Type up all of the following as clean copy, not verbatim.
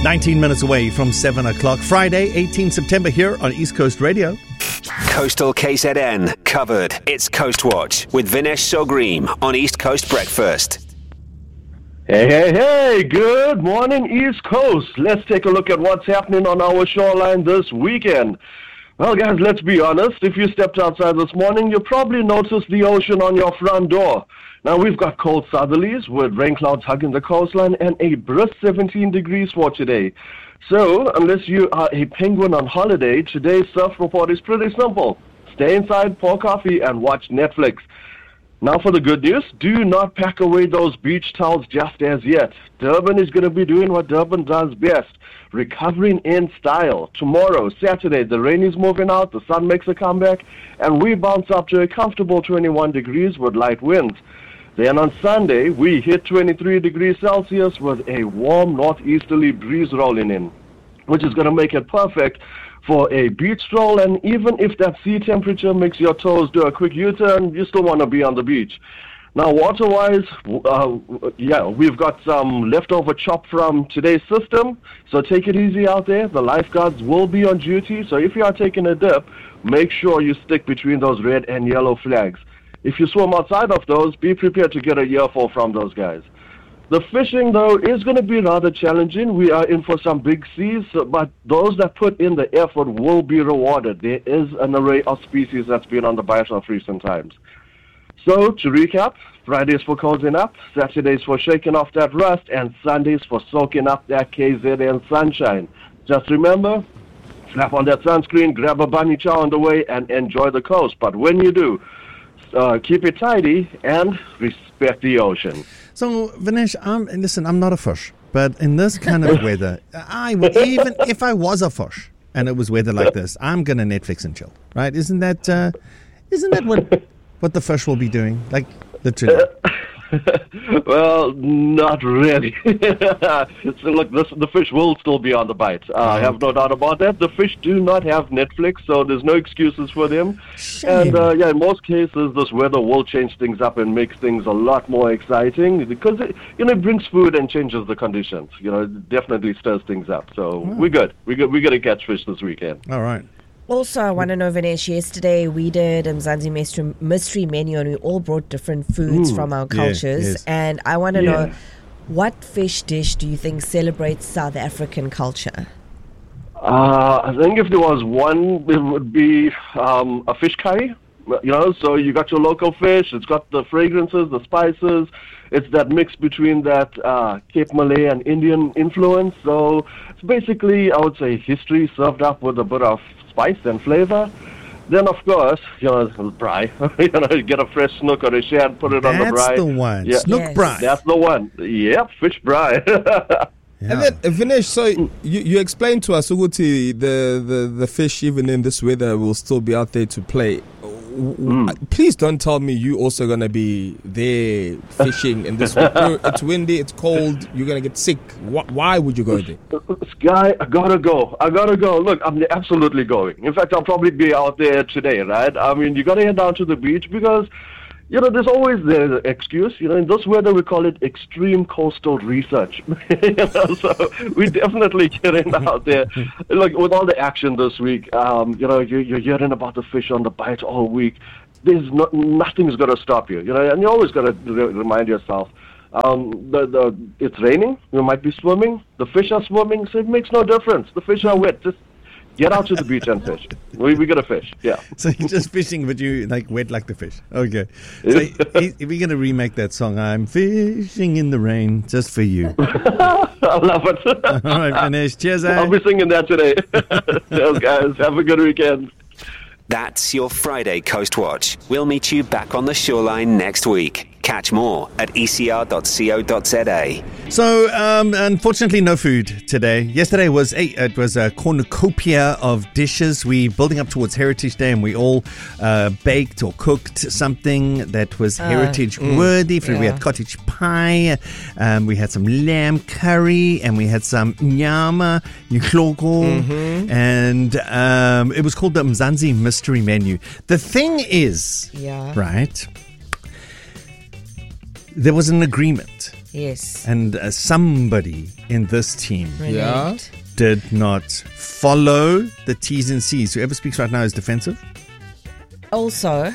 19 minutes away from 7 o'clock. Friday, 18 September here on East Coast Radio. Coastal KZN covered. It's Coast Watch with Vinesh Sogreem on East Coast Breakfast. Hey, good morning, East Coast. Let's take a look at what's happening on our shoreline this weekend. Well, guys, let's be honest. If you stepped outside this morning, you probably noticed the ocean on your front door. Now, we've got cold southerlies with rain clouds hugging the coastline and a brisk 17 degrees for today. So, unless you are a penguin on holiday, today's surf report is pretty simple. Stay inside, pour coffee, and watch Netflix. Now for the good news, do not pack away those beach towels just as yet. Durban is going to be doing what Durban does best, recovering in style. Tomorrow, Saturday, the rain is moving out, the sun makes a comeback, and we bounce up to a comfortable 21 degrees with light winds. Then on Sunday, we hit 23 degrees Celsius with a warm northeasterly breeze rolling in, which is going to make it perfect for a beach stroll. And even if that sea temperature makes your toes do a quick U-turn, you still want to be on the beach. Now, water-wise, we've got some leftover chop from today's system, so take it easy out there. The lifeguards will be on duty, so if you are taking a dip, make sure you stick between those red and yellow flags. If you swim outside of those, be prepared to get a earful from those guys. The fishing, though, is going to be rather challenging. We are in for some big seas, but those that put in the effort will be rewarded. There is an array of species that's been on the bite of recent times. So, to recap, Fridays for cozying up, Saturdays for shaking off that rust, and Sundays for soaking up that KZN sunshine. Just remember, slap on that sunscreen, grab a bunny chow on the way, and enjoy the coast. But when you do, keep it tidy and respect the ocean. So, Vinesh, listen, I'm not a fish, but in this kind of weather, I would, even if I was a fish and it was weather like this, I'm going to Netflix and chill, right? Isn't that what the fish will be doing? Like, literally. Well, not really. So look, the fish will still be on the bite. I have no doubt about that. The fish do not have Netflix, so there's no excuses for them. Shame. And in most cases, this weather will change things up and makes things a lot more exciting because it brings food and changes the conditions. It definitely stirs things up. So we're good. We're going to catch fish this weekend. All right. Also, I want to know, Vinesh, yesterday we did Mzansi mystery menu and we all brought different foods from our cultures. Yes. And I want to know, what fish dish do you think celebrates South African culture? I think if there was one, it would be a fish curry. So you got your local fish. It's got the fragrances, the spices. It's that mix between that Cape Malay and Indian influence. So it's basically, I would say, history served up with a bit of spice and flavor. Then, of course, braai. Get a fresh snook or a shad, put it on the braai. That's the one. Yeah. Snook braai. That's the one. Yep, fish braai. Yeah. And then, Vinesh, so you explained to us, Uguti, the fish, even in this weather, will still be out there to play. Please don't tell me you also going to be there fishing in this weather. It's windy, it's cold, you're going to get sick. Why would you go there? Sky, I gotta go. Look, I'm absolutely going. In fact, I'll probably be out there today, right? I mean, you gotta head down to the beach because there's always the excuse. In this weather, we call it extreme coastal research. So we're definitely getting out there. Look, with all the action this week, you're hearing about the fish on the bite all week. There's nothing's going to stop you. And you always got to remind yourself. It's raining. You might be swimming. The fish are swimming, so it makes no difference. The fish are wet. Just get out to the beach and fish. We got to fish, yeah. So you're just fishing, but you wet like the fish. Okay. So we're going to remake that song. I'm fishing in the rain just for you. I love it. All right, Vinesh. Cheers, I'll be singing that today. Cheers, guys. Have a good weekend. That's your Friday Coast Watch. We'll meet you back on the shoreline next week. Catch more at ecr.co.za. So, unfortunately, no food today. Yesterday was a cornucopia of dishes. We're building up towards Heritage Day, and we all baked or cooked something that was heritage worthy. We had cottage pie, we had some lamb curry, and we had some nyama, and it was called the Mzansi Mystery Menu. The thing is, right? There was an agreement Yes. And somebody in this team Yeah. did not follow the T's and C's. Whoever speaks right now is defensive. Also,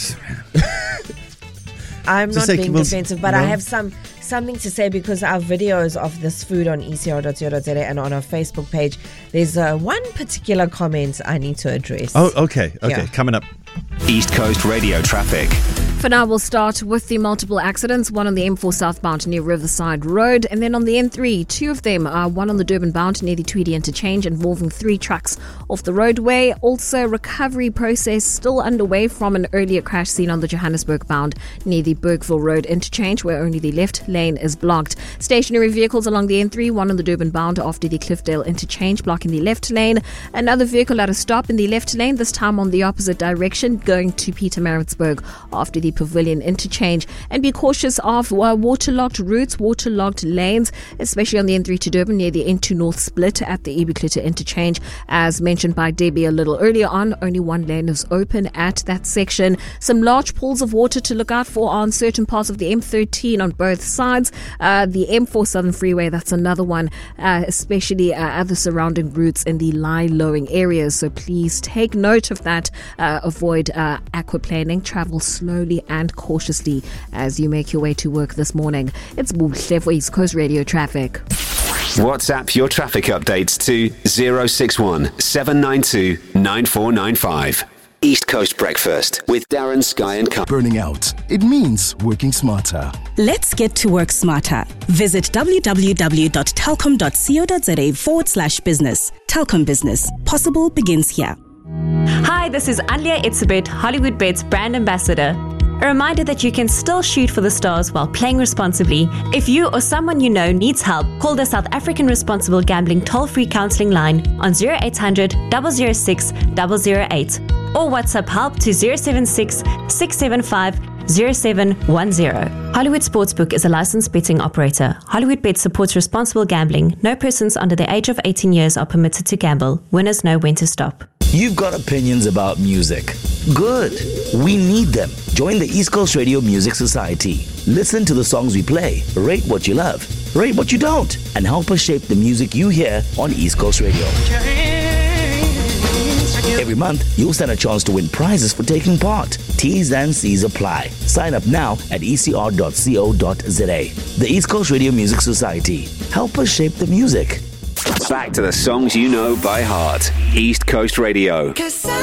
I'm Just not say, being we'll- defensive, but no. I have something to say because our videos of this food on ecr.co.za and on our Facebook page, there's one particular comment I need to address. Oh, okay. Yeah. Coming up. East Coast Radio traffic. For now, we'll start with the multiple accidents, one on the M4 southbound near Riverside Road, and then on the N3, two of them, one on the Durban bound near the Tweedy interchange involving 3 trucks off the roadway. Also, recovery process still underway from an earlier crash seen on the Johannesburg bound near the Bergville Road interchange where only the left lane is blocked. Stationary vehicles along the N3, one on the Durban bound after the Cliffdale interchange blocking the left lane. Another vehicle at a stop in the left lane, this time on the opposite direction going to Pietermaritzburg after the Pavilion interchange. And be cautious of waterlogged routes, waterlogged lanes, especially on the N3 to Durban near the N2 North split at the Ebuklutter interchange. As mentioned by Debbie a little earlier on, only one lane is open at that section. Some large pools of water to look out for on certain parts of the M13 on both sides. The M4 Southern Freeway, that's another one, especially other surrounding routes in the lie-lowing areas. So please take note of that. Avoid aquaplaning. Travel slowly and cautiously as you make your way to work this morning. It's Buhle for East Coast Radio Traffic. WhatsApp your traffic updates to 061 792 9495. East Coast Breakfast with Darren, Sky and Carl. Burning out. It means working smarter. Let's get to work smarter. Visit www.telkom.co.za/business. Telkom Business. Possible begins here. Hi, this is Alia Itzebet, Hollywood Bets brand ambassador. A reminder that you can still shoot for the stars while playing responsibly. If you or someone you know needs help, call the South African Responsible Gambling toll-free counselling line on 0800 006 008 or WhatsApp help to 076 675 0710. Hollywood Sportsbook is a licensed betting operator. Hollywood Bet supports responsible gambling. No persons under the age of 18 years are permitted to gamble. Winners know when to stop. You've got opinions about music. Good. We need them. Join the East Coast Radio Music Society. Listen to the songs we play, rate what you love, rate what you don't, and help us shape the music you hear on East Coast Radio. Every month, you'll stand a chance to win prizes for taking part. T's and C's apply. Sign up now at ecr.co.za. The East Coast Radio Music Society. Help us shape the music. Back to the songs you know by heart. East Coast Radio.